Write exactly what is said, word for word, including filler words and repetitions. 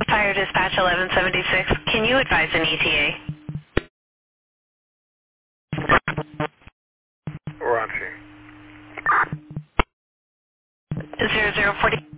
Fire Dispatch eleven seventy-six, can you advise an E T A? Roger. zero zero forty